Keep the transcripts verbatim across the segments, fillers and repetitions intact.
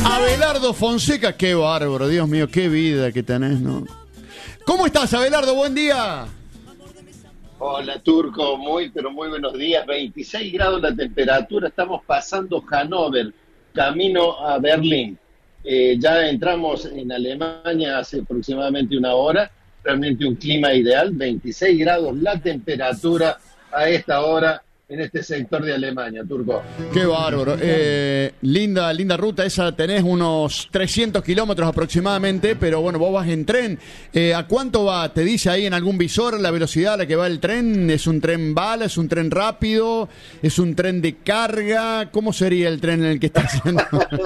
Abelardo Fonseca, qué bárbaro, Dios mío, qué vida que tenés, ¿no? ¿Cómo estás, Abelardo? Buen día. Hola, Turco, muy, pero muy buenos días. veintiséis grados la temperatura, estamos pasando Hannover, camino a Berlín. Eh, ya entramos en Alemania hace aproximadamente una hora, realmente un clima ideal, veintiséis grados la temperatura a esta hora en este sector de Alemania, Turco. Qué bárbaro. Eh, linda, linda ruta esa, tenés unos trescientos kilómetros aproximadamente, pero bueno, vos vas en tren. Eh, ¿A cuánto va? ¿Te dice ahí en algún visor la velocidad a la que va el tren? ¿Es un tren bala? ¿Es un tren rápido? ¿Es un tren de carga? ¿Cómo sería el tren en el que estás haciendo?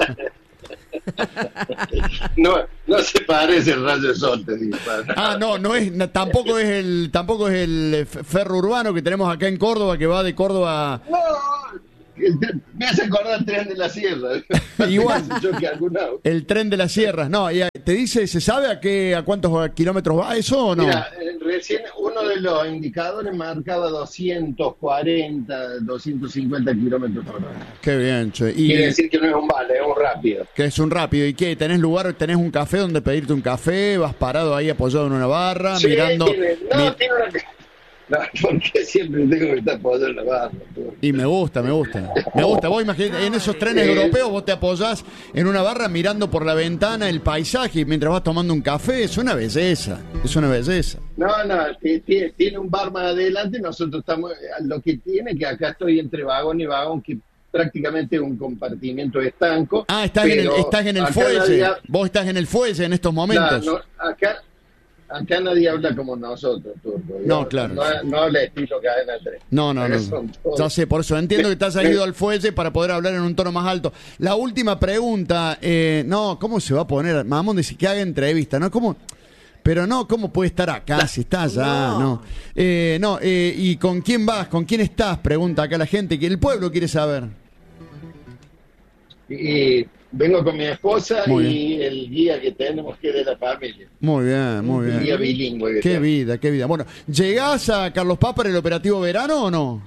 No, no se parece el Rayo Sol, te digo. Ah, no, no es, tampoco es el, tampoco es el ferro urbano que tenemos acá en Córdoba, que va de Córdoba. No, me hace acordar el tren de la sierra. Igual, Yo que alguna... el tren de las sierras. No, y te dice, ¿se sabe a qué, a cuántos kilómetros va eso o no? Mira, recién uno de los indicadores marcaba doscientos cuarenta, doscientos cincuenta kilómetros por hora. Qué bien, che. Y quiere decir que no es un vale, es un rápido. Que es un rápido. ¿Y qué? ¿Tenés lugar, tenés un café donde pedirte un café? ¿Vas parado ahí apoyado en una barra, sí, mirando? Tiene, no, mi... tiene una... No, porque siempre tengo que estar apoyado en la barra. Y me gusta, me gusta. Me gusta. Vos imaginate, en esos trenes sí. europeos vos te apoyás en una barra mirando por la ventana el paisaje mientras vas tomando un café. Es una belleza. Es una belleza. No, no, tiene, tiene un bar más adelante. Nosotros estamos... Lo que tiene que acá estoy entre vagón y vagón, que prácticamente un compartimiento estanco. Ah, estás en el, estás en el fuelle. Nadie... Vos estás en el fuelle en estos momentos. No, no, acá... Acá nadie habla como nosotros, Turco. No, claro. No, no habla estilo cadena tres. No, no, no. Ya sé, por eso entiendo que te has ido al fuelle para poder hablar en un tono más alto. La última pregunta, eh, no, ¿cómo se va a poner? Mamón dice que haga entrevista, ¿no? ¿Cómo? Pero no, ¿cómo puede estar acá si está allá? No. No, eh, no eh, ¿y con quién vas? ¿Con quién estás? Pregunta acá la gente, que el pueblo quiere saber. Y vengo con mi esposa y el guía que tenemos, que es de la familia. Muy bien, muy bien. El guía bilingüe. Qué tenemos. vida, qué vida. Bueno, ¿llegás a Carlos Paz para el operativo verano o no?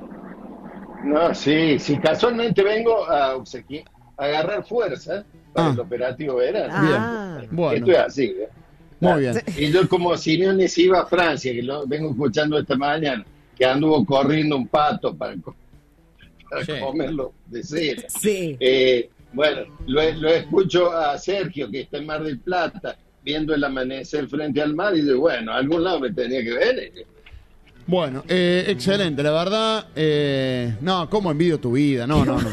No, sí, sí, casualmente vengo a, a agarrar fuerza para ah. el operativo verano. Ah. Bien, bueno. Esto es así, ¿eh? Muy bien. Y yo como Simeone se iba a Francia, que lo vengo escuchando esta mañana, que anduvo corriendo un pato para... para sí. comerlo de cera. Sí. Eh, bueno, lo, lo escucho a Sergio, que está en Mar del Plata, viendo el amanecer frente al mar, y dice, bueno, a algún lado me tenía que ver. Bueno, eh, excelente, la verdad, eh, no, cómo envidio tu vida, no, no, no.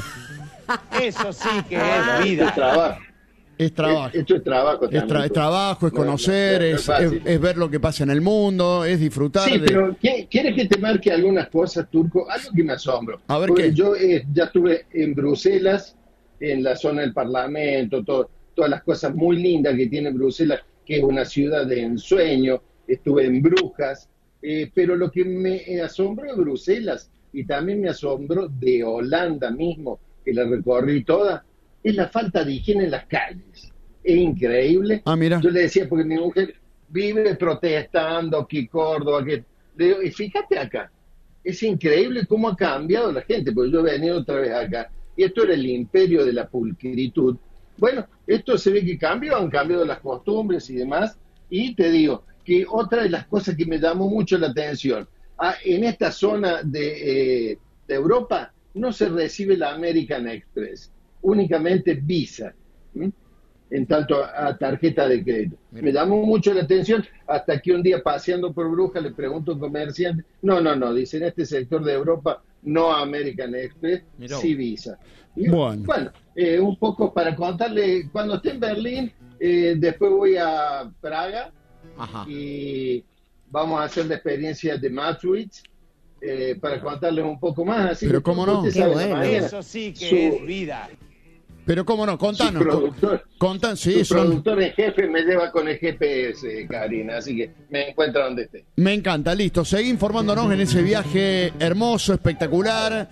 Eso sí que es vida. Es trabajo. Es trabajo. Esto es trabajo también. Es, tra es trabajo, es conocer, no, no, es, es, es ver lo que pasa en el mundo, es disfrutar. Sí, de... pero ¿quieres que te marque algunas cosas, Turco? Algo que me asombro. A ver, porque ¿qué? Yo eh, ya estuve en Bruselas, en la zona del Parlamento, todo, todas las cosas muy lindas que tiene Bruselas, que es una ciudad de ensueño. Estuve en Brujas, eh, pero lo que me asombró de Bruselas y también me asombró de Holanda mismo, que la recorrí toda, es la falta de higiene en las calles. Es increíble. Ah, mira. Yo le decía, porque mi mujer vive protestando que Córdoba, que... Le digo, y fíjate acá, es increíble cómo ha cambiado la gente, porque yo he venido otra vez acá, y esto era el imperio de la pulcritud. Bueno, esto se ve que cambió, han cambiado las costumbres y demás, y te digo que otra de las cosas que me llamó mucho la atención, ah, en esta zona de, eh, de Europa no se recibe la American Express, únicamente Visa, ¿sí? En tanto a, a tarjeta de crédito. Mira. Me llamó mucho la atención hasta que un día paseando por Brujas le pregunto a un comerciante, no, no, no, dice en este sector de Europa no American Express, Mira. sí Visa. Y, bueno, bueno eh, un poco para contarle, cuando esté en Berlín, eh, después voy a Praga. Ajá. Y vamos a hacer la experiencia de Maastricht, eh, para contarles un poco más. Así Pero cómo no. Qué bueno. Eso sí que su, es vida. Pero cómo no, contanos. Su productor, contan, sí, su son... productor en jefe me lleva con el G P S, Karina, así que me encuentra donde esté. Me encanta, listo. Seguí informándonos en ese viaje hermoso, espectacular,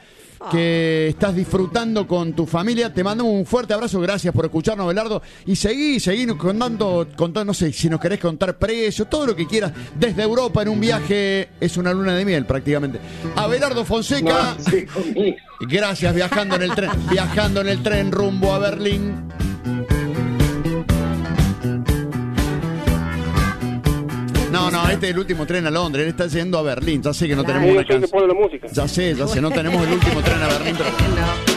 que estás disfrutando con tu familia. Te mandamos un fuerte abrazo, gracias por escucharnos, Abelardo. Y seguí, seguí contando, contando, no sé, si nos querés contar precios, todo lo que quieras, desde Europa en un viaje, es una luna de miel prácticamente. Abelardo Fonseca, no, sí, conmigo. Gracias, viajando en el tren, viajando en el tren rumbo a Berlín. no, este es el último tren a Londres. Él está yendo a Berlín. Ya sé que no Claro. tenemos una Yo soy el que canción. pone la música. Ya sé, ya sé, no tenemos el último tren a Berlín, pero... No.